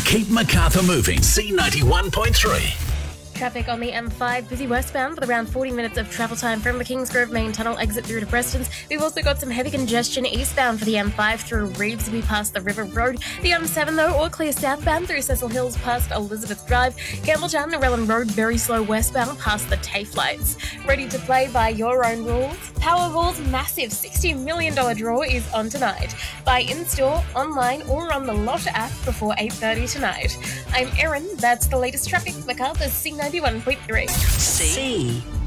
Keep Macarthur moving. C91.3. Traffic on the M5, busy westbound with around 40 minutes of travel time from the Kingsgrove main tunnel exit through to Preston's. We've also got some heavy congestion eastbound for the M5 through Reevesby past the River Road. The M7 though, all clear southbound through Cecil Hills past Elizabeth Drive. Campbelltown and Relon Road very slow westbound past the TAFE lights. Ready to play by your own rules? Powerball's massive $60 million draw is on tonight. Buy in-store, online or on the Lotto app before 8:30 tonight. I'm Erin, that's the latest traffic. Macarthur's C91.3. C